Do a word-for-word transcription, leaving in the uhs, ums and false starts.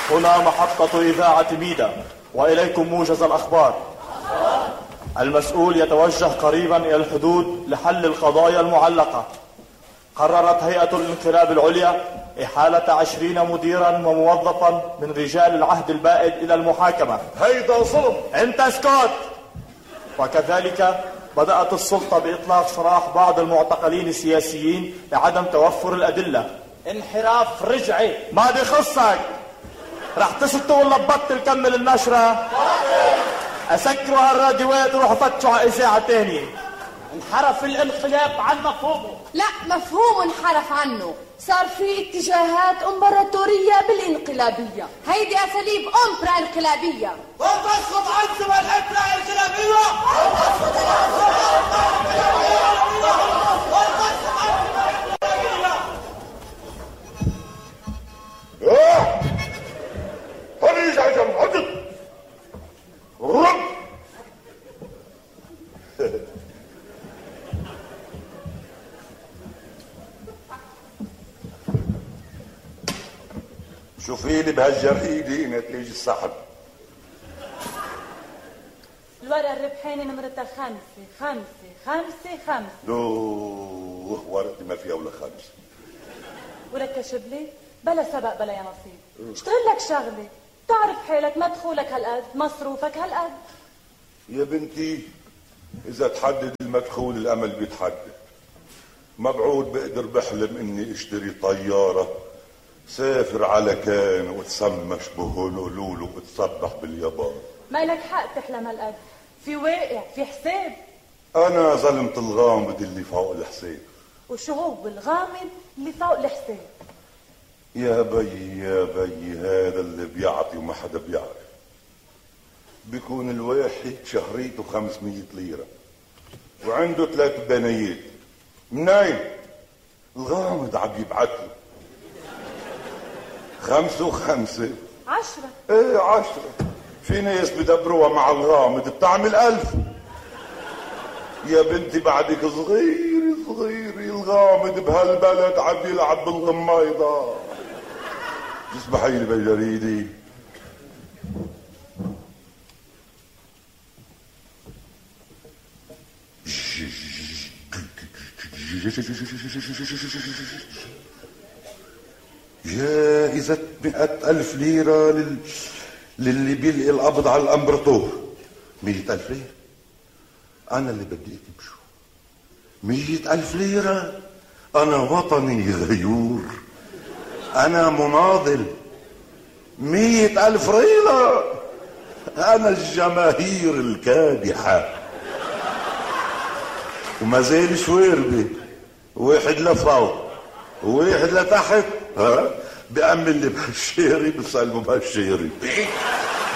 هنا محطة إذاعة ميدا، وإليكم موجز الأخبار. المسؤول يتوجه قريبا إلى الحدود لحل القضايا المعلقة. قررت هيئة الانقلاب العليا إحالة عشرين مديرا وموظفا من رجال العهد البائد إلى المحاكمة. هيدا ظلم. انت اسكت. وكذلك بدأت السلطة بإطلاق سراح بعض المعتقلين السياسيين لعدم توفر الأدلة. انحراف رجعي. ما بيخصك. رح تسكتوا ولا تبطل كمل النشرة؟ أسكروا هالراديوات وروحوا فتشوا على إذاعة تانية. انحرف الانقلاب عن مفهومه. لا، مفهومه انحرف عنه، صار في اتجاهات امبراطورية بالانقلابية. هيدي أساليب أمبرا انقلابية. وتسقط عزم الأمبرا الانقلابية. اه هنيجي على جنب عدد رب. شوفي لي بهالجريدة نتيجة السحب. الورقة الربحانة نمرتها خمسة خمسة خمسة خمسة. دوه ورقتي ما فيها ولا خمسة. ولك شبلي بلا سبق بلا يا نصيب. اشتغل لك شغلة، تعرف حالك مدخولك هالقد، مصروفك هالقد. يا بنتي إذا تحدد المدخول الأمل بيتحدد. مبعود بقدر بحلم إني اشتري طيارة سافر على كان وتسمش بهولولولو وتسبح باليابان. ما لك حق تحلم هالقد، في واقع، في حساب. أنا ظلمت الغامض اللي فوق الحساب. وشو هو الغامض اللي فوق الحساب؟ يا بي يا بي هذا اللي بيعطي وما حدا بيعرف. بيكون الواحد شهريته خمسمية ليرة وعنده ثلاث بنايات. منين؟ الغامض عم يبعث له خمسة وخمسة عشرة. ايه عشرة. في ناس بدبروها مع الغامض بتعمل ألف. يا بنتي بعدك صغير صغير. الغامض بهالبلد عم يلعب بالغمايضة. تسمحي لي بالجريدة. يا إذا مئة ألف ليرة لل... للي بيلقي القبض على الأمبراطور. مئة ألف ليرة أنا اللي بدي أمشو. مئة ألف ليرة أنا وطني غيور، أنا مناضل. مئة ألف ليرة أنا الجماهير الكادحة. وما زال شواربي واحد لفوق وواحد لتحت. ها بأمن لي بهالشيري بسلمه بهالشيري.